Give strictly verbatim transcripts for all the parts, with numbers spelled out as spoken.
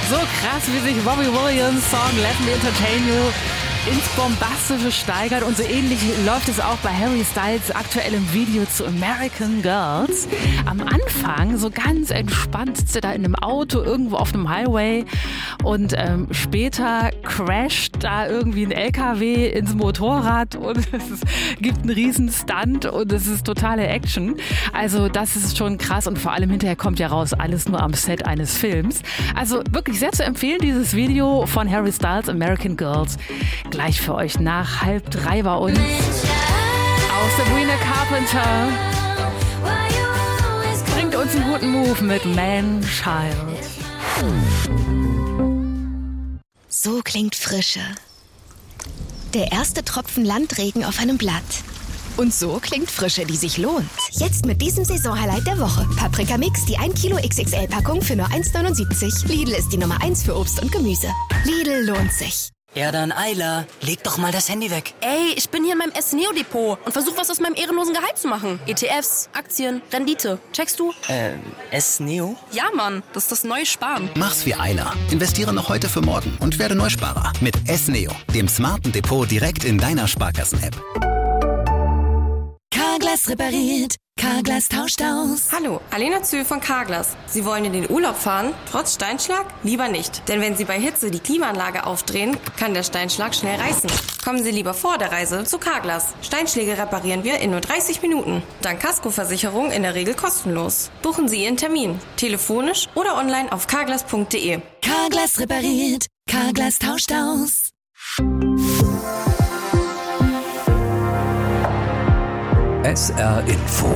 So krass, wie sich Robbie Williams Song Let Me Entertain You ins Bombastische steigert, und so ähnlich läuft es auch bei Harry Styles aktuellem Video zu American Girls. Am Anfang so ganz entspannt sitzt er da in einem Auto irgendwo auf einem Highway, und ähm, später crasht da irgendwie ein L K W ins Motorrad und es ist, gibt einen riesen Stunt und es ist totale Action. Also das ist schon krass, und vor allem hinterher kommt ja raus, alles nur am Set eines Films. Also wirklich sehr zu empfehlen, dieses Video von Harry Styles American Girls. Gleich für euch nach halb drei bei uns. Aus Sabrina Carpenter bringt uns einen guten Move mit Man Child. So klingt Frische. Der erste Tropfen Landregen auf einem Blatt. Und so klingt Frische, die sich lohnt. Jetzt mit diesem Saisonhighlight der Woche. Paprika Mix, die ein Kilo X X L-Packung für nur eins neunundsiebzig. Lidl ist die Nummer eins für Obst und Gemüse. Lidl lohnt sich. Ja dann, Ayla, leg doch mal das Handy weg. Ey, ich bin hier in meinem S-Neo-Depot und versuche was aus meinem ehrenlosen Gehalt zu machen. E T Fs, Aktien, Rendite. Checkst du? Äh, S-Neo? Ja, Mann, das ist das neue Sparen. Mach's wie Ayla. Investiere noch heute für morgen und werde Neusparer. Mit S-Neo, dem smarten Depot direkt in deiner Sparkassen-App. Carglass repariert. Carglass tauscht aus. Hallo, Alena Zühl von Carglass. Sie wollen in den Urlaub fahren, trotz Steinschlag? Lieber nicht. Denn wenn Sie bei Hitze die Klimaanlage aufdrehen, kann der Steinschlag schnell reißen. Kommen Sie lieber vor der Reise zu Carglass. Steinschläge reparieren wir in nur dreißig Minuten. Dank Kaskoversicherung in der Regel kostenlos. Buchen Sie Ihren Termin. Telefonisch oder online auf carglass punkt de. Carglass repariert. Carglass tauscht aus. S R Info.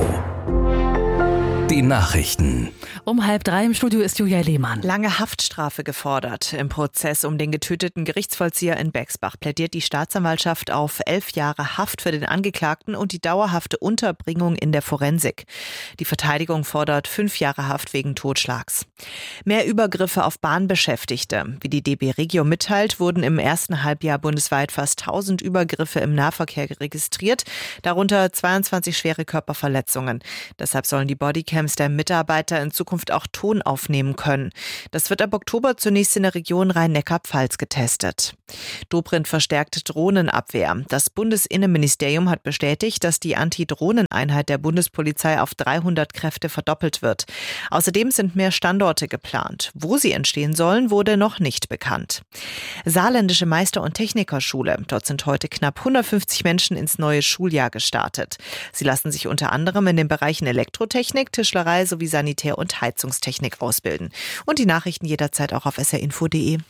Die Nachrichten. Um halb drei im Studio ist Julia Lehmann. Lange Haftstrafe gefordert. Im Prozess um den getöteten Gerichtsvollzieher in Bexbach plädiert die Staatsanwaltschaft auf elf Jahre Haft für den Angeklagten und die dauerhafte Unterbringung in der Forensik. Die Verteidigung fordert fünf Jahre Haft wegen Totschlags. Mehr Übergriffe auf Bahnbeschäftigte. Wie die D B Regio mitteilt, wurden im ersten Halbjahr bundesweit fast tausend Übergriffe im Nahverkehr registriert, darunter zweiundzwanzig schwere Körperverletzungen. Deshalb sollen die Bodycams der Mitarbeiter in Zukunft auch Ton aufnehmen können. Das wird ab Oktober zunächst in der Region Rhein-Neckar-Pfalz getestet. Dobrindt verstärkt Drohnenabwehr. Das Bundesinnenministerium hat bestätigt, dass die Anti-Drohnen-Einheit der Bundespolizei auf dreihundert Kräfte verdoppelt wird. Außerdem sind mehr Standorte geplant. Wo sie entstehen sollen, wurde noch nicht bekannt. Saarländische Meister- und Technikerschule. Dort sind heute knapp hundertfünfzig Menschen ins neue Schuljahr gestartet. Sie lassen sich unter anderem in den Bereichen Elektrotechnik, Tischlerei sowie Sanitär- und Heizungstechnik ausbilden. Und die Nachrichten jederzeit auch auf s r info punkt de.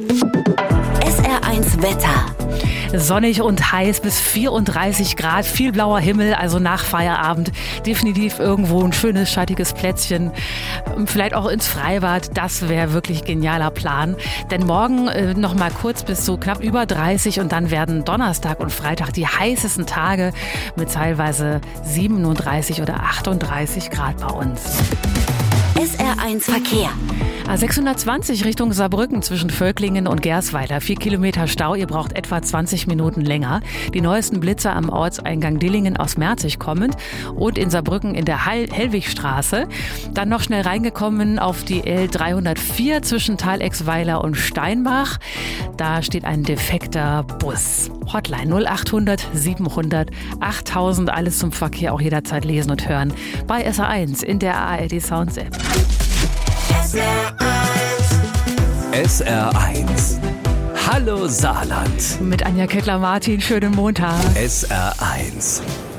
S R eins Wetter. Sonnig und heiß bis vierunddreißig Grad, viel blauer Himmel, also nach Feierabend definitiv irgendwo ein schönes, schattiges Plätzchen, vielleicht auch ins Freibad, das wäre wirklich genialer Plan. Denn morgen äh, noch mal kurz bis so knapp über dreißig und dann werden Donnerstag und Freitag die heißesten Tage mit teilweise siebenunddreißig oder achtunddreißig Grad bei uns. S R eins Verkehr. A sechshundertzwanzig Richtung Saarbrücken zwischen Völklingen und Gersweiler. Vier Kilometer Stau, ihr braucht etwa zwanzig Minuten länger. Die neuesten Blitzer am Ortseingang Dillingen aus Merzig kommend und in Saarbrücken in der Hell- Hellwigstraße. Dann noch schnell reingekommen auf die L dreihundertvier zwischen Thalexweiler und Steinbach. Da steht ein defekter Bus. Hotline null achthundert siebenhundert achttausend. Alles zum Verkehr auch jederzeit lesen und hören bei S R eins in der A R D Sounds App. S R eins. Hallo Saarland. Mit Anja Kettler-Martin, schönen Montag. S R eins.